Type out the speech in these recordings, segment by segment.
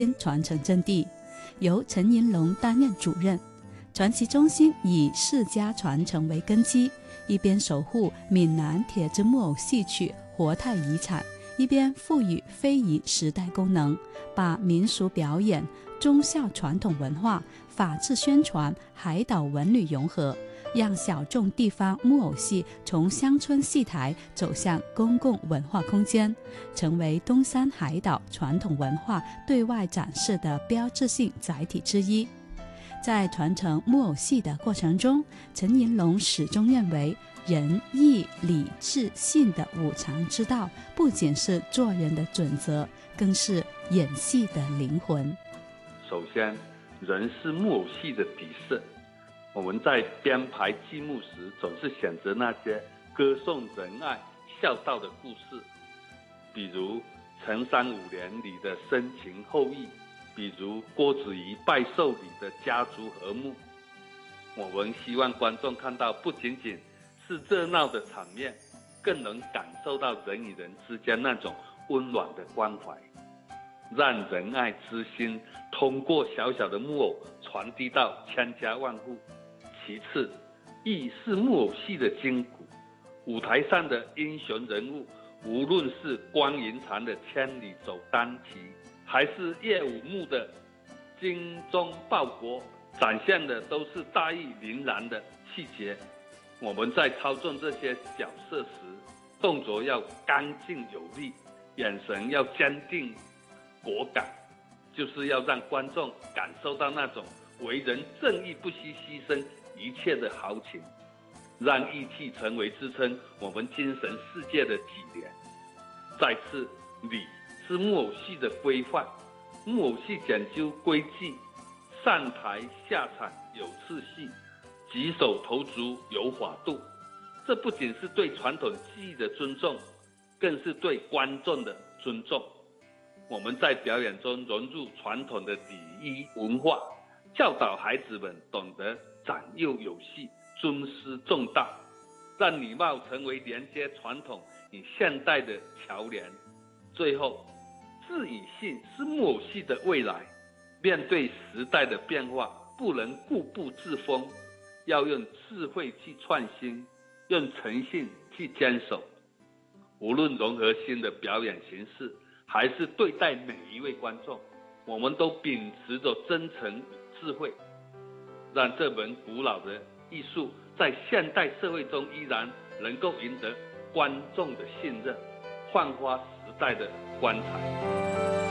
传承阵地，由陈银龙担任主任。传习中心以世家传承为根基，一边守护闽南铁制木偶戏曲活态遗产，一边赋予非遗时代功能，把民俗表演、忠孝传统文化、法治宣传、海岛文旅融合，让小众地方木偶戏从乡村戏台走向公共文化空间，成为东山海岛传统文化对外展示的标志性载体之一。在传承木偶戏的过程中，陈银龙始终认为仁义礼智信的五常之道不仅是做人的准则，更是演戏的灵魂。 首先，人是木偶戏的底色。我们在编排剧目时，总是选择那些歌颂仁爱孝道的故事，比如《陈三五年》里的深情厚谊，比如郭子仪拜寿里的家族和睦。我们希望观众看到不仅仅是热闹的场面，更能感受到人与人之间那种温暖的关怀，让仁爱之心通过小小的木偶传递到千家万户。其次，义是木偶戏的筋骨，舞台上的英雄人物，无论是关云长的千里走单骑，还是叶武穆的精忠报国，展现的都是大义凛然的气节。我们在操纵这些角色时，动作要干净有力，眼神要坚定果敢，就是要让观众感受到那种为人正义不惜牺牲一切的豪情，让义气成为支撑我们精神世界的脊梁。再次，礼是木偶戏的规范，木偶戏讲究规矩，上台下场有次序，举手投足有法度。这不仅是对传统技艺的尊重，更是对观众的尊重。我们在表演中融入传统的礼仪文化，教导孩子们懂得长幼有序、尊师重道，让礼貌成为连接传统与现代的桥梁。最后，智与信是木偶戏的未来。面对时代的变化，不能固步自封，要用智慧去创新，用诚信去坚守。无论融合新的表演形式，还是对待每一位观众，我们都秉持着真诚与智慧，让这门古老的艺术在现代社会中依然能够赢得观众的信任，焕发时代的光彩。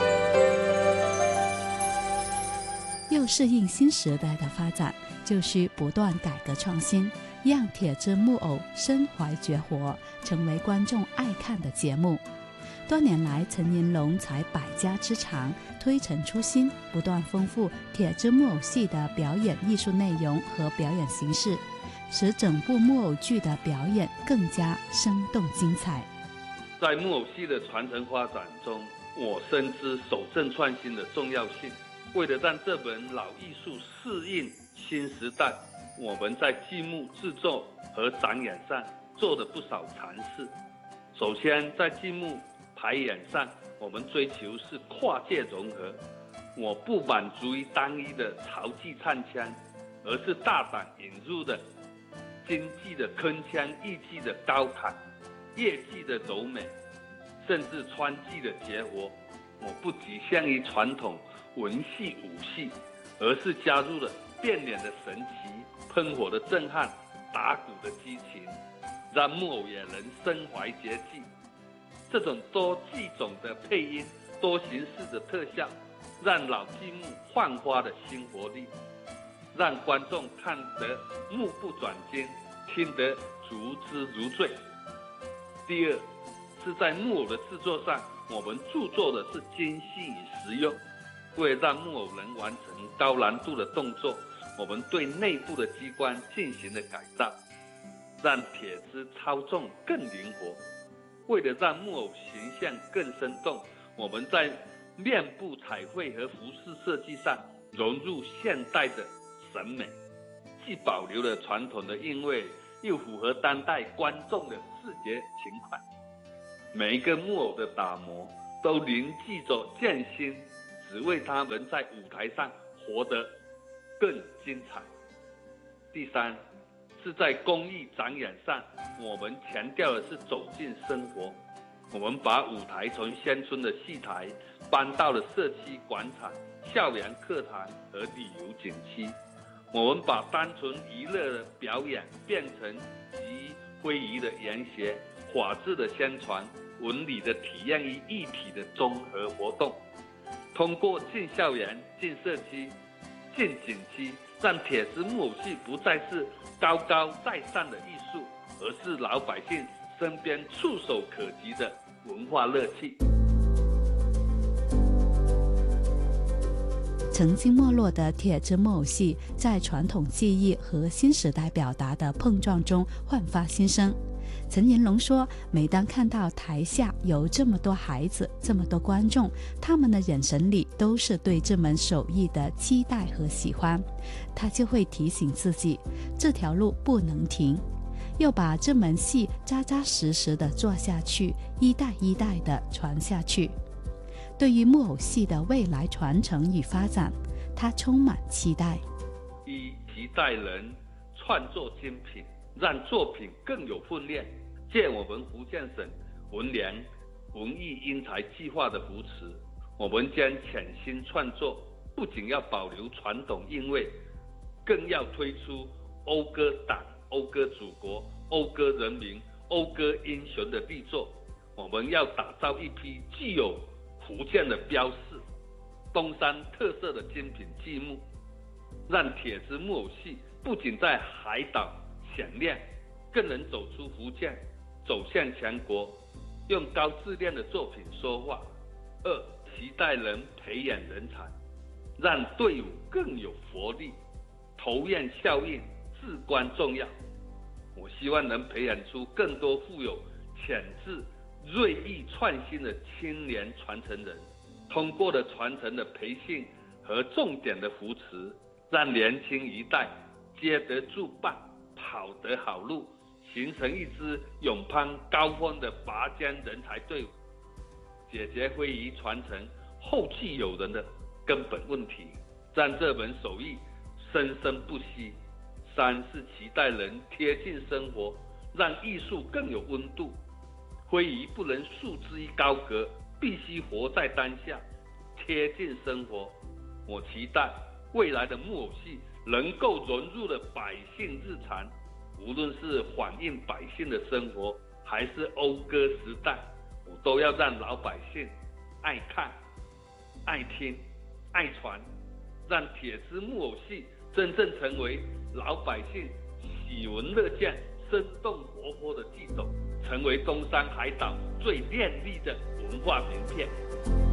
要适应新时代的发展，就需不断改革创新，让铁制木偶身怀绝活，成为观众爱看的节目。多年来，陈银龙采百家之长，推陈出新，不断丰富铁制木偶戏的表演艺术内容和表演形式，使整部木偶剧的表演更加生动精彩。 在木偶戏的传承发展中，我深知守正创新的重要性。为了让这门老艺术适应新时代，我们在剧目制作和展演上做了不少尝试。首先，在剧目排演上，我们追求是跨界融合。我不满足于单一的曹剧唱腔，而是大胆引入的京剧的铿锵，豫剧的高亢，越剧的柔美，甚至川剧的绝活。我不局限于传统文戏武戏，而是加入了变脸的神奇、喷火的震撼、打鼓的激情，让木偶也能身怀绝技。这种多剧种的配音、多形式的特效，让老剧目焕发了新活力，让观众看得目不转睛，听得如痴如醉。第二，是在木偶的制作上，我们注重的是精细与实用。为了让木偶能完成高难度的动作，我们对内部的机关进行了改造，让铁枝操纵更灵活。为了让木偶形象更生动，我们在面部彩绘和服饰设计上融入现代的审美，既保留了传统的韵味，又符合当代观众的视觉情怀。每一个木偶的打磨都凝聚着匠心只为他们在舞台上活得更精彩。第三，是在公益展演上，我们强调的是走进生活。我们把舞台从乡村的戏台搬到了社区广场、校园课堂和旅游景区。我们把单纯娱乐的表演变成集非遗的研学、法治的宣传、文理的体验于一体的综合活动。通过进校园、进社区、进景区，让铁丝木偶戏不再是高高在上的艺术，而是老百姓身边触手可及的文化乐趣。 曾经没落的铁枝木偶戏，在传统技艺和新时代表达的碰撞中焕发新生。陈延龙说，每当看到台下有这么多孩子，这么多观众，他们的眼神里都是对这门手艺的期待和喜欢，他就会提醒自己，这条路不能停，又把这门戏扎扎实实地做下去，一代一代地传下去。对于木偶戏的未来传承与发展，他充满期待。 以期待人创作精品，让作品更有分量。借我们福建省文联文艺英才计划的扶持，我们将潜心创作，不仅要保留传统韵味，更要推出讴歌党、讴歌祖国、讴歌人民、讴歌英雄的力作。我们要打造一批具有福建的标识、东山特色的精品剧目，让铁枝木偶戏不仅在海岛响亮，更能走出福建，走向全国，用高质量的作品说话。二，期待人培养人才，让队伍更有活力，投院效应至关重要。我希望能培养出更多富有潜质、锐意创新的青年传承人，通过了传承的培训和重点的扶持，让年轻一代接得住棒，跑得好路，形成一支勇攀高峰的拔尖人才队伍，解决非遗传承后继有人的根本问题，让这门手艺生生不息。三是期待人贴近生活，让艺术更有温度。非遗不能束之于高阁，必须活在当下，贴近生活。我期待未来的木偶戏能够融入了百姓日常，无论是反映百姓的生活，还是讴歌时代，我都要让老百姓爱看、爱听、爱传，让铁枝木偶戏真正成为老百姓喜闻乐见、生动活泼的剧种，成为东山海岛最亮丽的文化名片。